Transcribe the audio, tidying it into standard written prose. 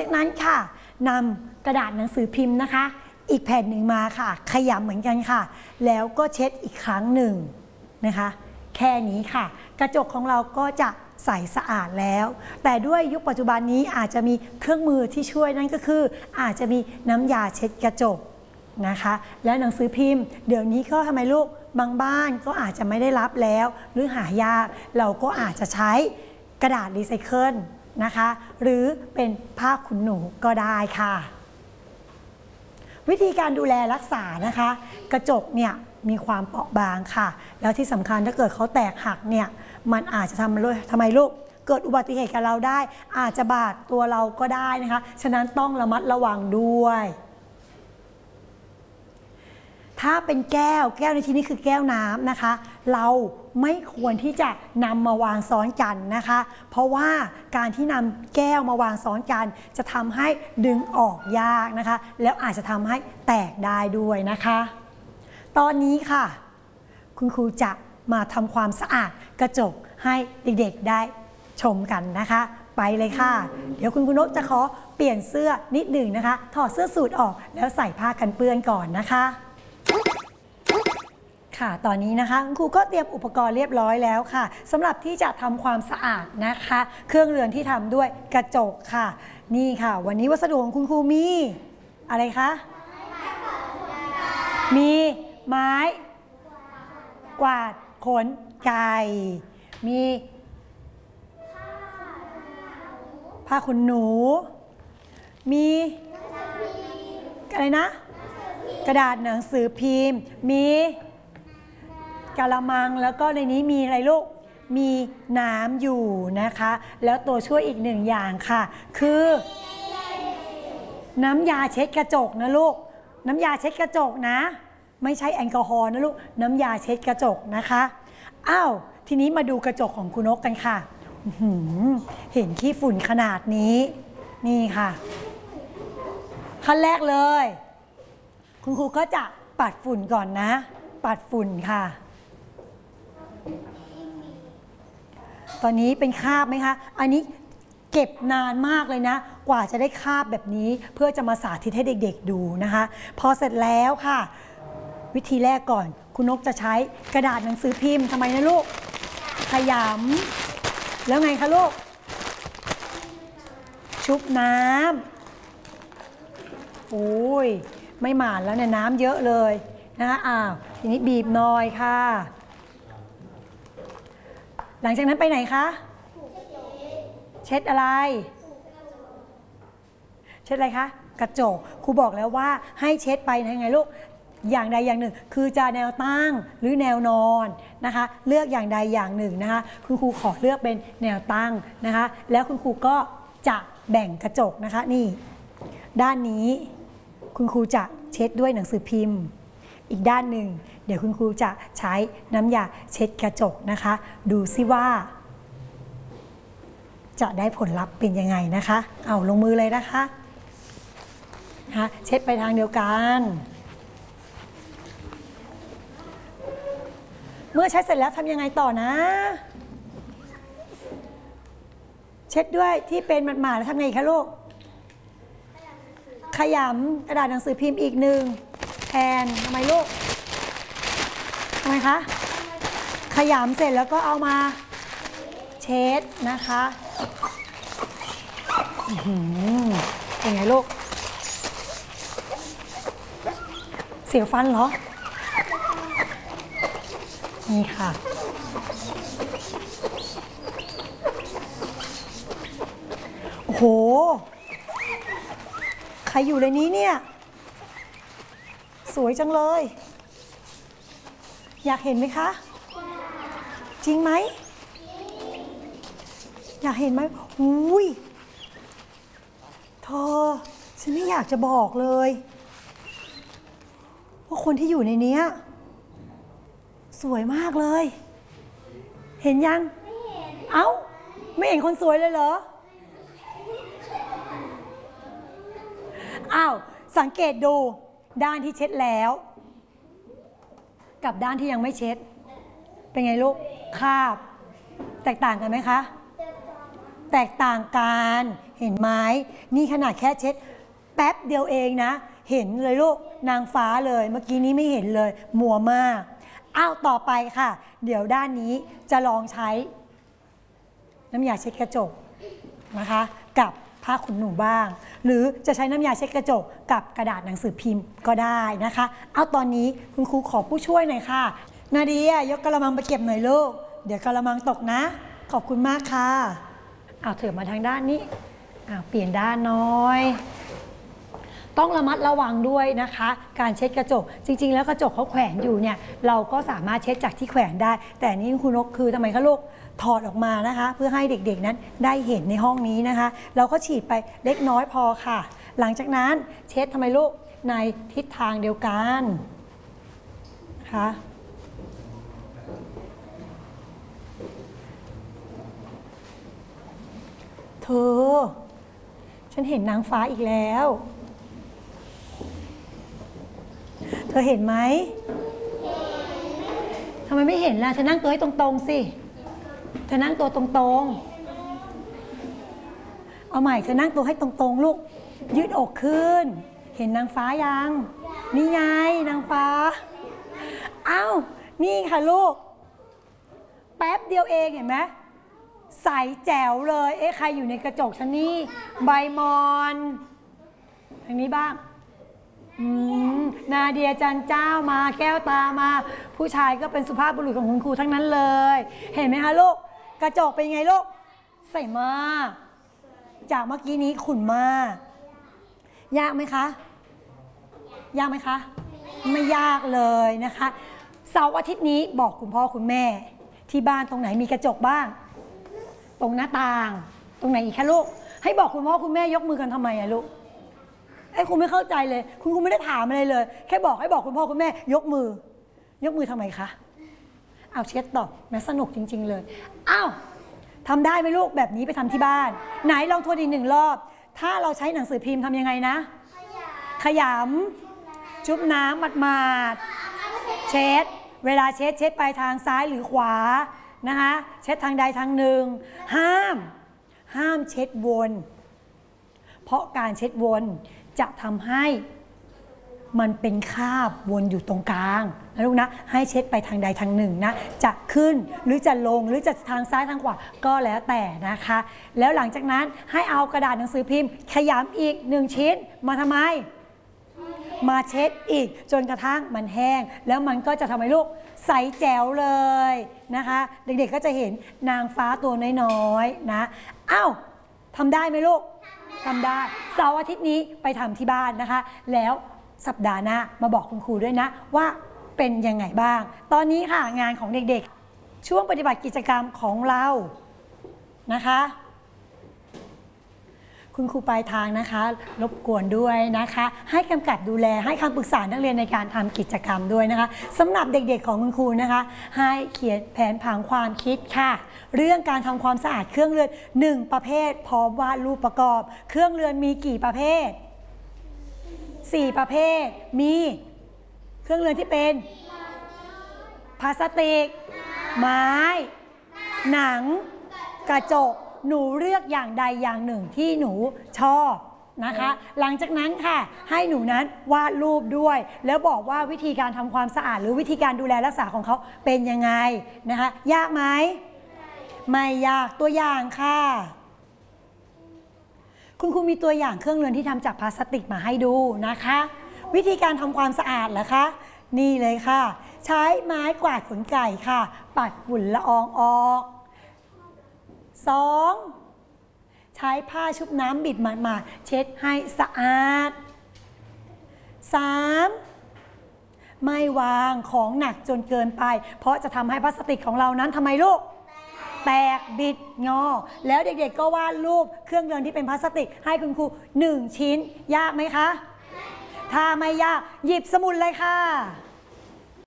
จากนั้นค่ะนำกระดาษหนังสือพิมพ์นะคะอีกแผ่นหนึ่งมาค่ะขยำเหมือนกันค่ะแล้วก็เช็ดอีกครั้งหนึ่งนะคะแค่นี้ค่ะกระจกของเราก็จะใสสะอาดแล้วแต่ด้วยยุคปัจจุบันนี้อาจจะมีเครื่องมือที่ช่วยนั่นก็คืออาจจะมีน้ำยาเช็ดกระจกนะคะและหนังสือพิมพ์เดี๋ยวนี้ก็ทำไมลูกบางบ้านก็อาจจะไม่ได้รับแล้วหรือหายากเราก็อาจจะใช้กระดาษรีไซเคิลนะคะหรือเป็นผ้าขนหนูก็ได้ค่ะวิธีการดูแลรักษานะคะกระจกเนี่ยมีความเปราะบางค่ะแล้วที่สำคัญถ้าเกิดเขาแตกหักเนี่ยมันอาจจะทำไมลูกเกิดอุบัติเหตุกับเราได้อาจจะบาดตัวเราก็ได้นะคะฉะนั้นต้องระมัดระวังด้วยถ้าเป็นแก้วในที่นี้คือแก้วน้ำนะคะเราไม่ควรที่จะนำมาวางซ้อนกันนะคะเพราะว่าการที่นำแก้วมาวางซ้อนกันจะทำให้ดึงออกยากนะคะแล้วอาจจะทำให้แตกได้ด้วยนะคะตอนนี้ค่ะคุณครูจะมาทำความสะอาดกระจกให้เด็กๆได้ชมกันนะคะไปเลยค่ะเดี๋ยวคุณนกจะขอเปลี่ยนเสื้อนิดหนึ่งนะคะถอดเสื้อสูทออกแล้วใส่ผ้ากันเปื้อนก่อนนะคะค่ะตอนนี้นะคะคุณครูก็เตรียมอุปกรณ์เรียบร้อยแล้วค่ะสำหรับที่จะทำความสะอาดนะคะเครื่องเรือนที่ทำด้วยกระจกค่ะนี่ค่ะวันนี้วัสดุของคุณครูมีอะไรคะมีไม้กวาดขนไก่มีผ้าขนหนูมีอะไรนะกระดาษหนังสือพิมพ์มีกะละมังแล้วก็ในนี้มีอะไรลูกมีน้ำอยู่นะคะแล้วตัวช่วยอีกหนึ่งอย่างค่ะคือน้ำยาเช็ดกระจกนะลูกน้ำยาเช็ดกระจกนะไม่ใช่แอลกอฮอล์นะลูกน้ำยาเช็ดกระจกนะคะอ้าวทีนี้มาดูกระจกของคุณนกกันค่ะเห็นขี้ฝุ่นขนาดนี้นี่ค่ะขั้นแรกเลยคุณครูก็จะปัดฝุ่นก่อนนะปัดฝุ่นค่ะตอนนี้เป็นคราบไหมคะอันนี้เก็บนานมากเลยนะกว่าจะได้คราบแบบนี้เพื่อจะมาสาธิตให้เด็กๆดูนะคะพอเสร็จแล้วค่ะวิธีแรกก่อนคุณนกจะใช้กระดาษหนังสือพิมพ์ทำไมนะลูกขยำแล้วไงคะลูกชุบน้ำโอ้ยไม่หมาดแล้วเนี่ยน้ำเยอะเลยนะทีนี้บีบหน่อยค่ะหลังจากนั้นไปไหนคะเช็ดอะไรเช็ดอะไรคะกระจกครูบอกแล้วว่าให้เช็ดไปยังไงลูกอย่างใดอย่างหนึ่งคือจะแนวตั้งหรือแนวนอนนะคะเลือกอย่างใดอย่างหนึ่งนะคะคุณครูขอเลือกเป็นแนวตั้งนะคะแล้วคุณครูก็จะแบ่งกระจกนะคะนี่ด้านนี้คุณครูจะเช็ดด้วยหนังสือพิมพ์อีกด้านหนึ่งเดี๋ยวคุณครูจะใช้น้ำยาเช็ดกระจกนะคะดูซิว่าจะได้ผลลัพธ์เป็นยังไงนะคะเอาลงมือเลยนะคะเช็ดไปทางเดียวกันเมื่อใช้เสร็จแล้วทำยังไงต่อนะเช็ดด้วยที่เป็นหมาดๆแล้วทำไงคะลูกขยำกระดาษหนังสือพิมพ์อีกหนึ่งแทนทำไมลูกทำไมคะขยำเสร็จแล้วก็เอามาเช็ดนะคะเป็นไงลูกเสียวฟันเหรอนี่ค่ะโอ้โหใครอยู่ในนี้เนี่ยสวยจังเลยอยากเห็นไหมคะจริงไหมอยากเห็นไหมอุ้ยเธอฉันไม่อยากจะบอกเลยว่าคนที่อยู่ในนี้สวยมากเลยเห็นยังเอ้าไม่เห็นคนสวยเลยเหรออ้าวสังเกตดูด้านที่เช็ดแล้วกับด้านที่ยังไม่เช็ดเป็นไงลูกคราบแตกต่างกันไหมคะแตกต่างกันเห็นไหมนี่ขนาดแค่เช็ดแป๊บเดียวเองนะเห็นเลยลูกนางฟ้าเลยเมื่อกี้นี้ไม่เห็นเลยมัวมากอ้าวต่อไปค่ะเดี๋ยวด้านนี้จะลองใช้น้ำยาเช็ดกระจกนะคะกับผ้าขนหนูบ้างหรือจะใช้น้ำยาเช็ดกระจกกับกระดาษหนังสือพิมพ์ก็ได้นะคะเอาตอนนี้คุณครูขอผู้ช่วยหน่อยค่ะนาเดียยกกระมังไปเก็บหน่อยลูกเดี๋ยวกระมังตกนะขอบคุณมากค่ะเอาเถอะมาทางด้านนี้เปลี่ยนด้านน้อยต้องระมัดระวังด้วยนะคะการเช็ดกระจกจริงๆแล้วกระจกเขาแขวนอยู่เนี่ยเราก็สามารถเช็ดจากที่แขวนได้แต่นี่คุณนกคือทำไมคะลูกถอดออกมานะคะเพื่อให้เด็กๆนั้นได้เห็นในห้องนี้นะคะเราก็ฉีดไปเล็กน้อยพอค่ะหลังจากนั้นเช็ดทำไมลูกในทิศทางเดียวกันนะคะเธอฉันเห็นนางฟ้าอีกแล้วเธอเห็นไหมทำไมไม่เห็นล่ะเธอนั่งตัวให้ตรงๆสิเธอนั่งตัวตรงๆเอาใหม่เธอนั่งตัวให้ตรงๆลูกยืดอกขึ้นเห็นนางฟ้ายังนี่ไงนางฟ้าอ้าวนี่ค่ะลูกแป๊บเดียวเองเห็นไหมใสแจ๋วเลยเอ๊ะใครอยู่ในกระจกฉันนี่ใบมอนทางนี้บ้างนาเดียจันเจ้ามาแก้วตามาผู้ชายก็เป็นสุภาพบุรุษของคุณครูทั้งนั้นเลยเห็นไหมคะลูกกระจกเป็นไงลูกใสมากจากเมื่อกี้นี้ขุ่นมากยากไหมคะยากไหมคะไม่ยากเลยนะคะเสาร์อาทิตย์นี้บอกคุณพ่อคุณแม่ที่บ้านตรงไหนมีกระจกบ้างตรงหน้าต่างตรงไหนอีกคะลูกให้บอกคุณพ่อคุณแม่ยกมือกันทำไมอะลูกไอ้คุณไม่เข้าใจเลยคุณครูไม่ได้ถามอะไรเลยแค่บอกให้บอกคุณพ่อคุณแม่ยกมือทำไมคะเอาเช็ดต่อแม้สนุกจริงๆเลยอ้าวทำได้ไหมลูกแบบนี้ไปทำที่บ้านไหนลองทวนอีก1 รอบถ้าเราใช้หนังสือพิมพ์ทำยังไงนะขยำชุบน้ำหมาดๆเช็ดเวลาเช็ดไปทางซ้ายหรือขวานะคะเช็ดทางใดทางหนึ่งห้ามเช็ดวนเพราะการเช็ดวนจะทำให้มันเป็นคราบวนอยู่ตรงกลางนะลูกนะให้เช็ดไปทางใดทางหนึ่งนะจะขึ้นหรือจะลงหรือจะทางซ้ายทางขวาก็แล้วแต่นะคะแล้วหลังจากนั้นให้เอากระดาษหนังสือพิมพ์ขยำอีก1 ชิ้นมาทำไมมาเช็ดอีกจนกระทั่งมันแห้งแล้วมันก็จะทำให้ลูกใสแจ๋วเลยนะคะเด็กๆก็จะเห็นนางฟ้าตัวน้อยๆนะอ้าวทำได้ไหมลูกทำได้เสาร์อาทิตย์นี้ไปทำที่บ้านนะคะแล้วสัปดาห์หน้ามาบอกคุณครูด้วยนะว่าเป็นยังไงบ้างตอนนี้ค่ะงานของเด็กๆช่วงปฏิบัติกิจกรรมของเรานะคะคุณครูปลายทางนะคะรบกวนด้วยนะคะให้กำกับดูแลให้คำปรึกษานักเรียนในการทำกิจกรรมด้วยนะคะสำหรับเด็กๆของคุณครูนะคะให้เขียนแผนผังความคิดค่ะเรื่องการทำความสะอาดเครื่องเรือน1 ประเภทพร้อมวาดรูปประกอบเครื่องเรือนมีกี่ประเภท4 ประเภทมีเครื่องเรือนที่เป็นพลาสติกไม้หนังกระจกหนูเลือกอย่างใดอย่างหนึ่งที่หนูชอบนะคะหลังจากนั้นค่ะให้หนูนั้นวาดรูปด้วยแล้วบอกว่าวิธีการทำความสะอาดหรือวิธีการดูแลรักษาของเขาเป็นยังไงนะคะยากไหมไม่ยากตัวอย่างค่ะคุณครูมีตัวอย่างเครื่องเรือนที่ทำจากพลาสติกมาให้ดูนะคะวิธีการทำความสะอาดเหรอคะนี่เลยค่ะใช้ไม้กวาดขนไก่ค่ะปัดฝุ่นละอองออก2ใช้ผ้าชุบน้ำบิดมาเช็ดให้สะอาด3ไม่วางของหนักจนเกินไปเพราะจะทำให้พลาสติกของเรานั้นทำไมลูกแตกบิดงอแล้วเด็กๆก็วาดรูปเครื่องเรือนที่เป็นพลาสติกให้คุณครู1 ชิ้นยากไหมคะถ้าไม่ยากหยิบสมุดเลยค่ะ